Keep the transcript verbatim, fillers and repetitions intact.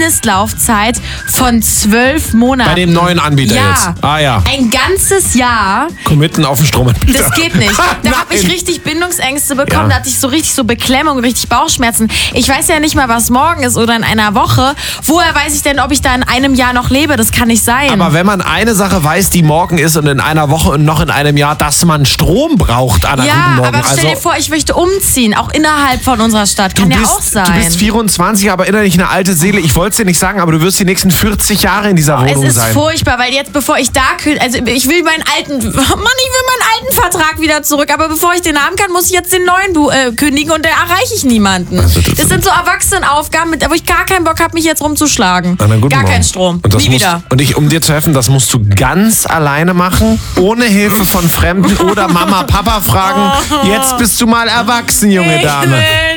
Mindestlaufzeit von zwölf Monaten. Bei dem neuen Anbieter ja. jetzt. Ah ja. Ein ganzes Jahr. Committen auf den Stromanbieter. Das geht nicht. Da habe ich richtig Bindungsängste bekommen. Ja. Da hatte ich so richtig so Beklemmung, richtig Bauchschmerzen. Ich weiß ja nicht mal, was morgen ist oder in einer Woche. Woher weiß ich denn, ob ich da in einem Jahr noch lebe? Das kann nicht sein. Aber wenn man eine Sache weiß, die morgen ist und in einer Woche und noch in einem Jahr, dass man Strom braucht an einem ja, guten Morgen. aber stell dir also, vor, ich möchte umziehen, auch innerhalb von unserer Stadt. Kann du ja bist, auch sein. Du bist vierundzwanzig, aber innerlich eine alte Seele. Ich wollte es dir nicht sagen, aber du wirst die nächsten vierzig Jahre in dieser Es Wohnung ist sein. furchtbar, weil jetzt, bevor ich da kün- also ich will meinen alten, Mann, ich will meinen alten Vertrag wieder zurück, aber bevor ich den haben kann, muss ich jetzt den neuen bu- äh, kündigen und da erreiche ich niemanden. Also das das sind so Erwachsenenaufgaben, mit, wo ich gar keinen Bock habe, mich jetzt rumzuschlagen. Na, dann guten Gar Morgen. keinen Strom. Und das Nie musst, wieder. Und ich, um dir zu helfen, das musst du ganz alleine machen, ohne Hilfe von Fremden oder Mama, Papa fragen. Jetzt bist du mal erwachsen, junge Ich Dame. will